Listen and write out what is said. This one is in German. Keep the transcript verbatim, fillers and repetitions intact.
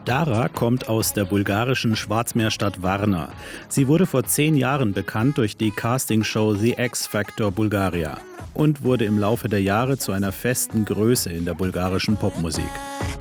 Dara kommt aus der bulgarischen Schwarzmeerstadt Varna. Sie wurde vor zehn Jahren bekannt durch die Castingshow The X Factor Bulgaria und wurde im Laufe der Jahre zu einer festen Größe in der bulgarischen Popmusik.